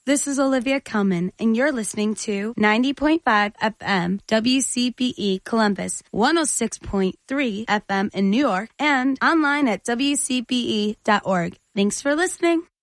This is Olivia Kelman, and you're listening to 90.5 FM WCPE Columbus, 106.3 FM in New York, and online at WCPE.org. Thanks for listening.